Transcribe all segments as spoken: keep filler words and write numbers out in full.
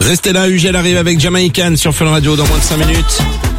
Restez là, Ugel arrive avec Jamaican sur Fun Radio dans moins de cinq minutes.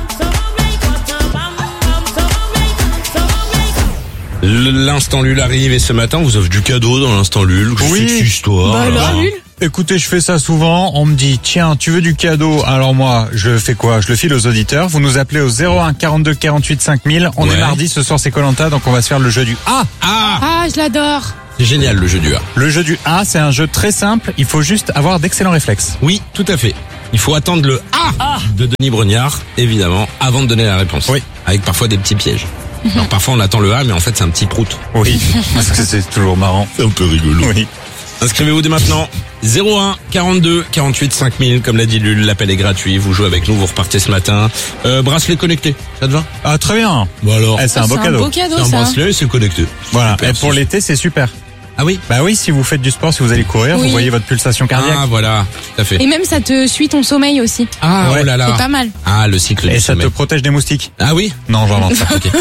L'instant Lul arrive et ce matin on vous offre du cadeau dans l'instant Lul. Oui. C'est histoire. Bah alors, Lul. Écoutez, je fais ça souvent, on me dit, tiens, tu veux du cadeau? Alors moi, je fais quoi? Je le file aux auditeurs, vous nous appelez au zéro un quarante-deux quarante-huit cinq mille, on Ouais. est mardi, ce soir c'est Koh-Lanta, donc on va se faire le jeu du A. Ah, Ah, je l'adore. c'est génial le jeu du A. Le jeu du A, c'est un jeu très simple, il faut juste avoir d'excellents réflexes. Oui, tout à fait. Il faut attendre le A de Denis Brognard, évidemment, avant de donner la réponse. Oui. Avec parfois des petits pièges. Alors parfois on attend le A, mais en fait c'est un petit prout. Oui, parce que c'est toujours marrant. C'est un peu rigolo. Oui. Inscrivez-vous dès maintenant. zéro un quarante-deux quarante-huit cinq mille, comme l'a dit Lul, l'appel est gratuit, vous jouez avec nous, vous repartez ce matin. Euh, bracelet connecté, ça te va? Ah, très bien. Bon alors, Eh, c'est un beau C'est cadeau. un beau cadeau, c'est un ça. bracelet, c'est connecté. Voilà. Super, Et pour c'est- l'été, c'est super. Ah oui? Bah oui, si vous faites du sport, si vous allez courir, Oui. vous voyez votre pulsation cardiaque. Ah voilà, tout à fait. Et même, ça te suit ton sommeil aussi. Ah Ouais. oh là là. C'est pas mal. Ah, le cycle Et du ça sommeil. te protège des moustiques. Ah oui? Non, j'invente ça. Ok.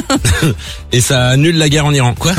Et ça annule la guerre en Iran. Quoi?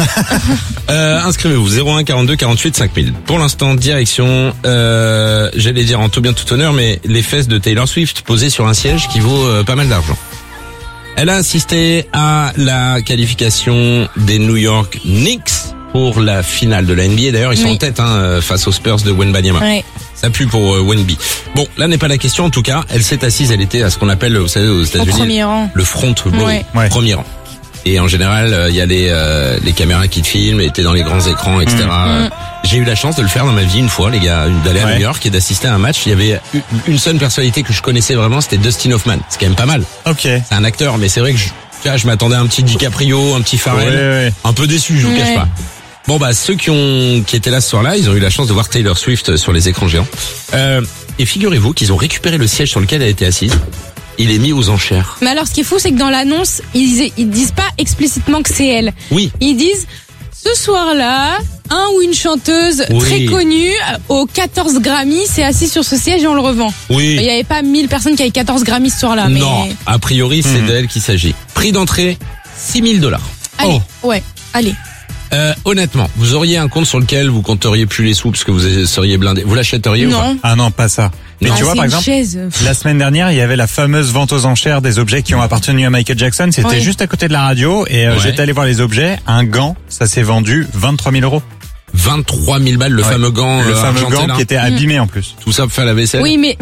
euh, Inscrivez-vous zéro un quarante-deux quarante-huit cinq mille. Pour l'instant, direction, euh, j'allais dire en tout bien tout honneur, mais les fesses de Taylor Swift posées sur un siège qui vaut euh, pas mal d'argent. Elle a assisté à la qualification des New York Knicks pour la finale de la N B A. D'ailleurs, ils sont Oui. en tête hein, face aux Spurs de Wembanyama. Ouais. Ça pue pour euh, Wemby. Bon, là n'est pas la question. En tout cas, elle s'est assise. Elle était à ce qu'on appelle, vous savez, aux Au États-Unis, premier rang. le front row, Ouais. Ouais. premier rang. Et en général, euh, il y a les euh, les caméras qui te filment, et t'es dans les grands écrans, et cetera. Mm. J'ai eu la chance de le faire dans ma vie une fois, les gars, une- d'aller à Ouais. New York et d'assister à un match. Il y avait une- une seule personnalité que je connaissais vraiment, c'était Dustin Hoffman. C'est quand même pas mal. Ok. C'est un acteur, mais c'est vrai que je, tu vois, je m'attendais à un petit DiCaprio, un petit Farrell. Ouais, ouais. Un peu déçu, je vous cache Ouais. pas. Bon bah ceux qui ont qui étaient là ce soir-là, ils ont eu la chance de voir Taylor Swift sur les écrans géants. Euh, et figurez-vous qu'ils ont récupéré le siège sur lequel elle était assise. Il est mis aux enchères. Mais alors, ce qui est fou, c'est que dans l'annonce, ils, ils disent pas explicitement que c'est elle. Oui. Ils disent, ce soir-là, un ou une chanteuse Oui. très connue aux quatorze Grammy s'est assise sur ce siège et on le revend. Oui. Il y avait pas mille personnes qui avaient quatorze Grammy ce soir-là. Mais... Non, a priori c'est Mhm. d'elle qu'il s'agit. Prix d'entrée six mille dollars. Allez, ouais, allez. Euh, honnêtement, vous auriez un compte sur lequel vous compteriez plus les sous parce que vous seriez blindé. Vous l'achèteriez ou pas? Non. Ah non, pas ça. Mais Ah, tu vois, c'est par une exemple, chaise. la semaine dernière, il y avait la fameuse vente aux enchères des objets qui ont appartenu à Michael Jackson. C'était Ouais. juste à côté de la radio et euh, Ouais. j'étais allé voir les objets. Un gant, ça s'est vendu vingt-trois mille euros. vingt-trois mille balles, le Ouais. fameux gant, Le euh, fameux argenté, gant là. qui était abîmé en plus. Tout ça pour faire la vaisselle. Oui, mais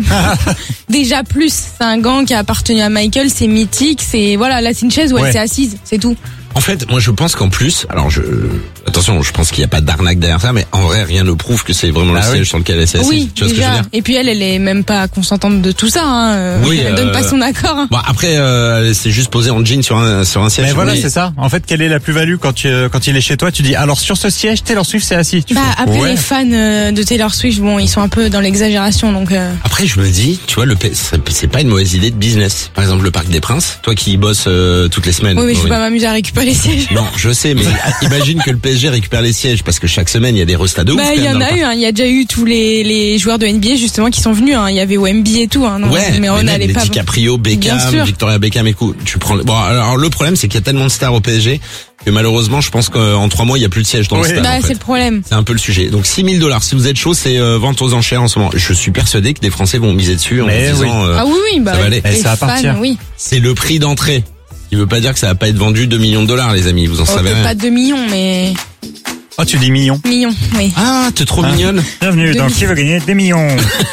déjà plus. C'est un gant qui a appartenu à Michael, c'est mythique, c'est voilà, là c'est une chaise où Ouais. elle s'est assise, c'est tout. En fait, moi je pense qu'en plus, alors je attention, je pense qu'il n'y a pas d'arnaque derrière ça, mais en vrai rien ne prouve que c'est vraiment le Ah oui. siège sur lequel elle s'est assise. Oui, tu vois ce que je veux déjà. dire? Et puis elle, elle est même pas consentante de tout ça. Hein. euh, Oui, elle euh, donne pas son accord. Hein. Bon après, euh, elle s'est juste posée en jean sur un sur un siège. Mais voilà, Oui. c'est ça. En fait, quelle est la plus-value quand tu, quand il est chez toi? Tu dis, alors sur ce siège, Taylor Swift s'est assis. Tu Bah fais, après ouais. les fans euh, de Taylor Swift, bon, ils sont un peu dans l'exagération, donc. Euh... Après, je me dis, tu vois, le P- c'est c'est pas une mauvaise idée de business. Par exemple, le Parc des Princes, toi qui y bosses euh, toutes les semaines. Oui, mais je vais Maureen. pas m'amuser à récupérer les sièges. Non, je sais, mais imagine que le P S G récupère les sièges parce que chaque semaine il y a des restas de ouf. Bah quand il y même en dans a le eu, hein. Il y a déjà eu tous les les joueurs de N B A justement qui sont venus. Hein. Il y avait Wemby et tout. Hein. Non, Ouais, mais on même n'allait les pas. DiCaprio, Beckham, Bien sûr. Victoria Beckham et tout. Tu prends. le- Bon, alors le problème c'est qu'il y a tellement de stars au P S G que malheureusement, je pense qu'en trois mois il y a plus de sièges dans Oui. le stade. Bah en fait. c'est le problème. C'est un peu le sujet. Donc six mille dollars. Si vous êtes chaud, c'est euh, vente aux enchères en ce moment. Je suis persuadé que des Français vont miser dessus en Mais se disant, euh, Ah oui oui bah ça va aller. Et les ça va fans, partir. oui. c'est le prix d'entrée. Ce qui veut pas dire que ça va pas être vendu deux millions de dollars, les amis. Vous en Oh, savez peut-être rien. pas deux millions mais Oh, tu dis millions. millions. Oui. Ah, t'es trop Hein mignonne. Bienvenue dans Demi- Qui veut gagner des millions.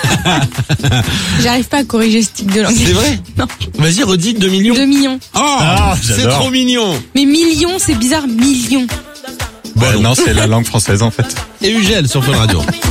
J'arrive pas à corriger ce tic de langue. C'est vrai? Non. Vas-y, redis deux millions. deux millions. Oh, Ah, c'est j'adore. trop mignon. Mais millions, c'est bizarre, millions. Bah, non, c'est la langue française en fait. Et Ugel sur Fun Radio.